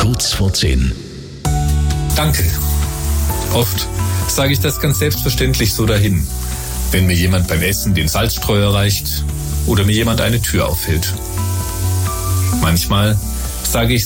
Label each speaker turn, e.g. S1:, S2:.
S1: kurz vor 10.
S2: Danke. Oft sage ich das ganz selbstverständlich so dahin, wenn mir jemand beim Essen den Salzstreuer reicht oder mir jemand eine Tür aufhält. Manchmal sage ich